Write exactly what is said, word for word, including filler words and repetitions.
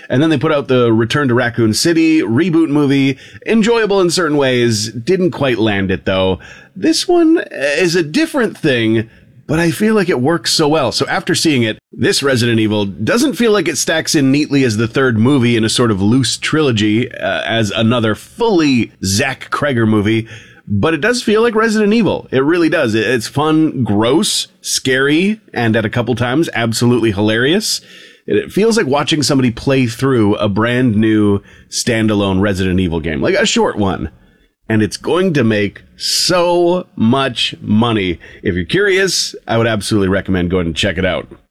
And then they put out the Return to Raccoon City reboot movie. Enjoyable in certain ways. Didn't quite land it, though. This one is a different thing, but I feel like it works so well. So after seeing it, this Resident Evil doesn't feel like it stacks in neatly as the third movie in a sort of loose trilogy, uh, as another fully Zach Kreger movie, but it does feel like Resident Evil. It really does. It's fun, gross, scary, and at a couple times, absolutely hilarious. It feels like watching somebody play through a brand new standalone Resident Evil game, like a short one. And it's going to make so much money. If you're curious, I would absolutely recommend going and check it out.